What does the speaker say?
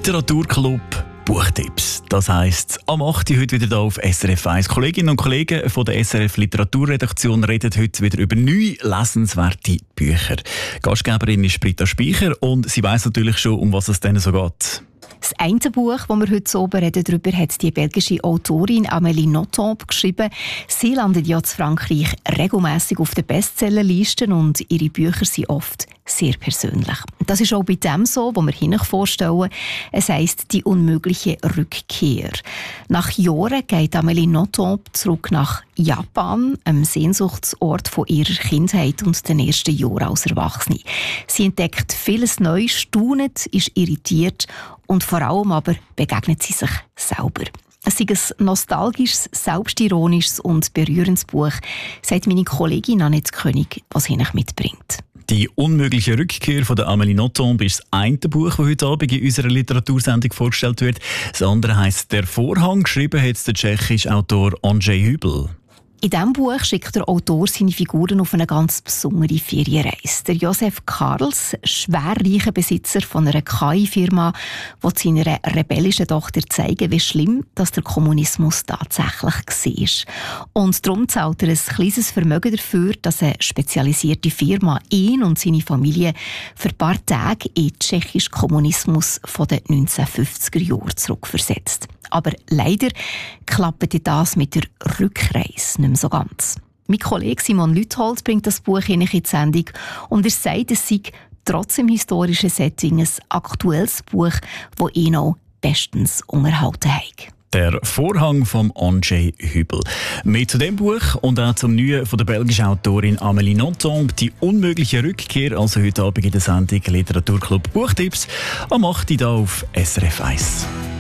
Literaturclub Buchtipps. Das heisst, am 8. Uhr heute wieder hier auf SRF 1. Kolleginnen und Kollegen von der SRF Literaturredaktion reden heute wieder über 9 lesenswerte Bücher. Gastgeberin ist Britta Speicher und sie weiss natürlich schon, um was es denn so geht. Das eine Buch, das wir heute oben reden, darüber hat die belgische Autorin Amélie Nothomb geschrieben. Sie landet ja in Frankreich regelmässig auf den Bestsellerlisten und ihre Bücher sind oft sehr persönlich. Das ist auch bei dem so, was wir Ihnen vorstellen. Es heisst «Die unmögliche Rückkehr». Nach Jahren geht Amélie Nothomb zurück nach Japan, einem Sehnsuchtsort von ihrer Kindheit und den ersten Jahren als Erwachsene. Sie entdeckt vieles Neues, staunet, ist irritiert und vor allem aber begegnet sie sich selber. Es ist ein nostalgisches, selbstironisches und berührendes Buch, sagt meine Kollegin Annette König, was ihn mitbringt. «Die unmögliche Rückkehr» von der Amélie Nothomb ist das eine Buch, das heute Abend in unserer Literatursendung vorgestellt wird. Das andere heisst «Der Vorhang», geschrieben hat der tschechische Autor Andrzej Hübl. In diesem Buch schickt der Autor seine Figuren auf eine ganz besondere Ferienreise. Der Josef Karls, schwerreicher Besitzer von einer KI-Firma, will seiner rebellischen Tochter zeigen, wie schlimm dass der Kommunismus tatsächlich war. Und darum zahlt er ein kleines Vermögen dafür, dass eine spezialisierte Firma ihn und seine Familie für ein paar Tage in den tschechischen Kommunismus von den 1950er Jahren zurückversetzt. Aber leider klappt das mit der Rückreise nicht mehr so ganz. Mein Kollege Simon Lüthold bringt das Buch in die Sendung und er sagt, es sei trotz dem historischen Setting ein aktuelles Buch, das ihn auch bestens unterhalten hat. «Der Vorhang» von Andrzej Hübl. Mehr zu dem Buch und auch zum Neuen von der belgischen Autorin Amélie Nothomb, «Die unmögliche Rückkehr», also heute Abend in der Sendung Literaturclub Buchtipps, am 8. Uhr auf SRF 1.